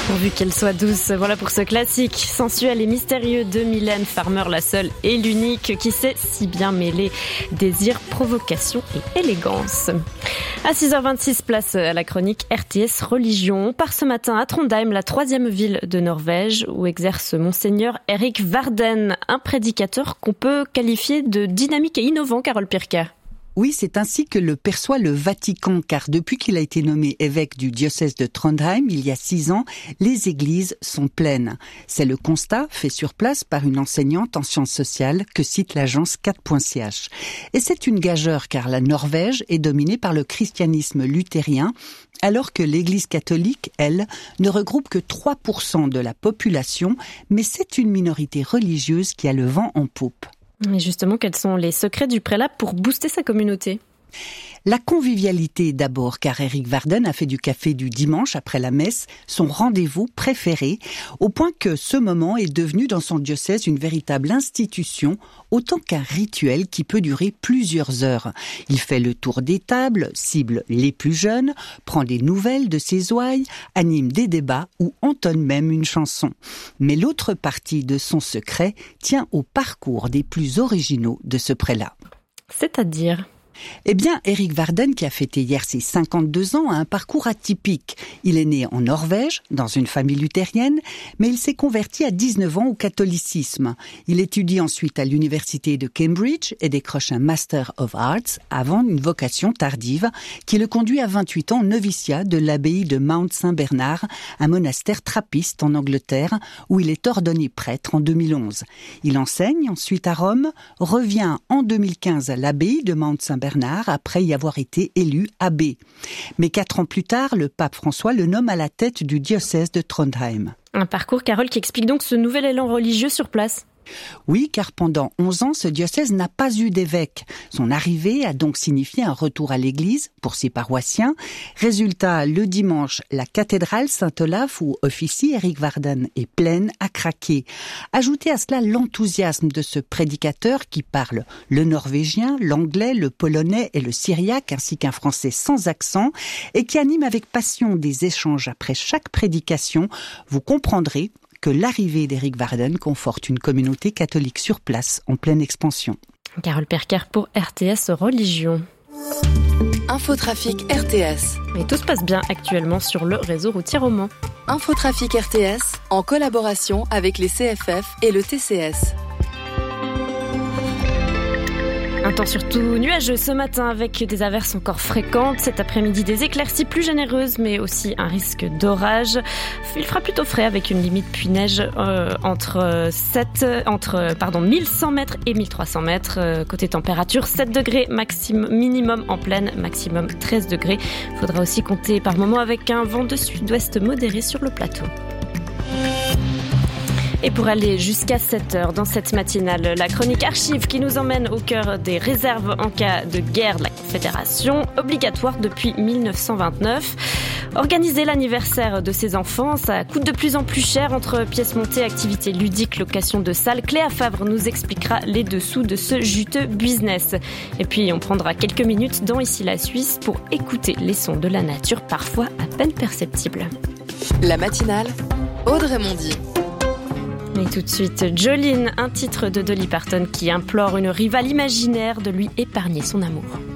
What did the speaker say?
Pourvu qu'elle soit douce, voilà pour ce classique sensuel et mystérieux de Mylène Farmer, la seule et l'unique qui sait si bien mêler désir, provocation et élégance. À 6h26, place à la chronique RTS Religion. On part ce matin à Trondheim, la 3e ville de Norvège, où exerce Monseigneur Erik Varden, un prédicateur qu'on peut qualifier de dynamique et innovant, Carole Pirker. Oui, c'est ainsi que le perçoit le Vatican, car depuis qu'il a été nommé évêque du diocèse de Trondheim, il y a 6 ans, les églises sont pleines. C'est le constat fait sur place par une enseignante en sciences sociales que cite l'agence 4.ch. Et c'est une gageure, car la Norvège est dominée par le christianisme luthérien, alors que l'église catholique, elle, ne regroupe que 3% de la population, mais c'est une minorité religieuse qui a le vent en poupe. Et justement, quels sont les secrets du prélat pour booster sa communauté ? La convivialité d'abord, car Erik Varden a fait du café du dimanche après la messe son rendez-vous préféré, au point que ce moment est devenu dans son diocèse une véritable institution, autant qu'un rituel qui peut durer plusieurs heures. Il fait le tour des tables, cible les plus jeunes, prend des nouvelles de ses ouailles, anime des débats ou entonne même une chanson. Mais l'autre partie de son secret tient au parcours des plus originaux de ce prélat. C'est-à-dire ? Eh bien, Erik Varden, qui a fêté hier ses 52 ans, a un parcours atypique. Il est né en Norvège, dans une famille luthérienne, mais il s'est converti à 19 ans au catholicisme. Il étudie ensuite à l'université de Cambridge et décroche un Master of Arts avant une vocation tardive qui le conduit à 28 ans au noviciat de l'abbaye de Mount Saint-Bernard, un monastère trappiste en Angleterre, où il est ordonné prêtre en 2011. Il enseigne ensuite à Rome, revient en 2015 à l'abbaye de Mount Saint-Bernard après y avoir été élu abbé. Mais 4 ans plus tard, le pape François le nomme à la tête du diocèse de Trondheim. Un parcours, Carole, qui explique donc ce nouvel élan religieux sur place. Oui, car pendant 11 ans, ce diocèse n'a pas eu d'évêque. Son arrivée a donc signifié un retour à l'église pour ses paroissiens. Résultat, le dimanche, la cathédrale Saint-Olaf où officie Erik Varden est pleine à craquer. Ajoutez à cela l'enthousiasme de ce prédicateur qui parle le norvégien, l'anglais, le polonais et le syriaque, ainsi qu'un français sans accent, et qui anime avec passion des échanges après chaque prédication. Vous comprendrez que l'arrivée d'Erik Varden conforte une communauté catholique sur place en pleine expansion. Carole Pirker pour RTS Religion. Infotrafic RTS. Et tout se passe bien actuellement sur le réseau routier roman. Infotrafic RTS en collaboration avec les CFF et le TCS. Un temps surtout nuageux ce matin avec des averses encore fréquentes. Cet après-midi, des éclaircies plus généreuses, mais aussi un risque d'orage. Il fera plutôt frais avec une limite pluie-neige entre 1100 mètres et 1300 mètres. Côté température, 7 degrés minimum en plaine, maximum 13 degrés. Il faudra aussi compter par moments avec un vent de sud-ouest modéré sur le plateau. Et pour aller jusqu'à 7h dans cette matinale, la chronique archive qui nous emmène au cœur des réserves en cas de guerre de la Confédération, obligatoire depuis 1929. Organiser l'anniversaire de ses enfants, ça coûte de plus en plus cher entre pièces montées, activités ludiques, location de salles. Cléa Favre nous expliquera les dessous de ce juteux business. Et puis on prendra quelques minutes dans Ici la Suisse pour écouter les sons de la nature, parfois à peine perceptibles. La matinale, Audrey Mondy. Et tout de suite, Jolene, un titre de Dolly Parton qui implore une rivale imaginaire de lui épargner son amour.